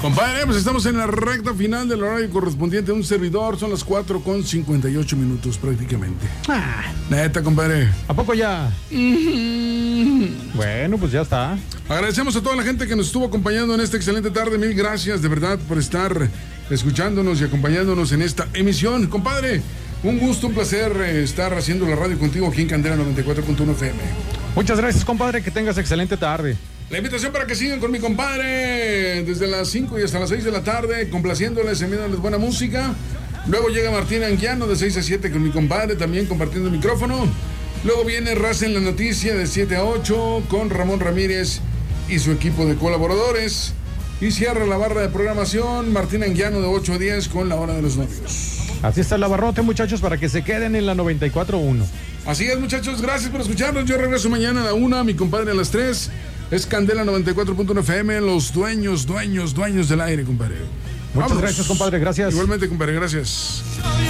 Compadre, pues estamos en la recta final del horario correspondiente a un servidor. Son las 4:58 prácticamente. Neta, compadre. ¿A poco ya? Bueno, pues ya está. Agradecemos a toda la gente que nos estuvo acompañando en esta excelente tarde. Mil gracias de verdad por estar escuchándonos y acompañándonos en esta emisión. Compadre, un gusto, un placer estar haciendo la radio contigo aquí en Candela 94.1 FM. Muchas gracias, compadre. Que tengas excelente tarde. La invitación para que sigan con mi compadre desde las 5 y hasta las 6 de la tarde, complaciéndoles, enviándoles buena música. Luego llega Martín Anguiano de 6 a 7 con mi compadre, también compartiendo el micrófono. Luego viene Raza en la Noticia de 7 a 8 con Ramón Ramírez y su equipo de colaboradores. Y cierra la barra de programación Martín Anguiano de 8 a 10 con La Hora de los Novios. Así está el abarrote, muchachos, para que se queden en la 94.1. Así es, muchachos, gracias por escucharnos. Yo regreso mañana a la 1, mi compadre a las 3. Es Candela 94.1 FM, los dueños del aire, compadre. Muchas gracias, compadre, gracias. Igualmente, compadre, gracias.